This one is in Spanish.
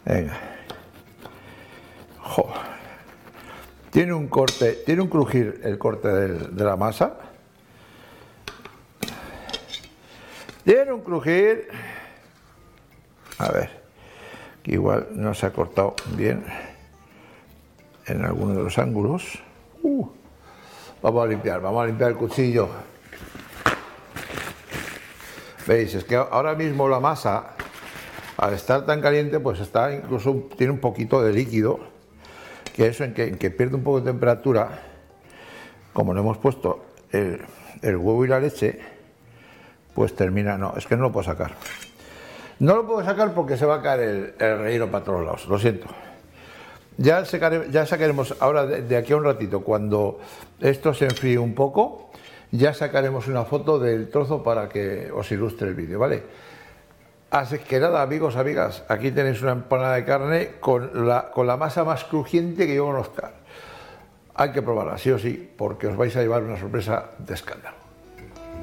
Venga. Jo. Tiene un corte, tiene un crujir el corte de la masa. Tiene un crujir. A ver, que igual no se ha cortado bien en alguno de los ángulos. Vamos a limpiar el cuchillo. Veis, es que ahora mismo la masa, al estar tan caliente, pues está incluso tiene un poquito de líquido, que eso en que pierde un poco de temperatura, como no hemos puesto el huevo y la leche, pues termina. No, es que no lo puedo sacar. No lo puedo sacar porque se va a caer el relleno para todos lados, lo siento. Ya sacaremos ahora de aquí a un ratito, cuando esto se enfríe un poco, ya sacaremos una foto del trozo para que os ilustre el vídeo, ¿vale? Así que nada, amigos, amigas, aquí tenéis una empanada de carne con la masa más crujiente que yo conozca. Hay que probarla, sí o sí, porque os vais a llevar una sorpresa de escándalo.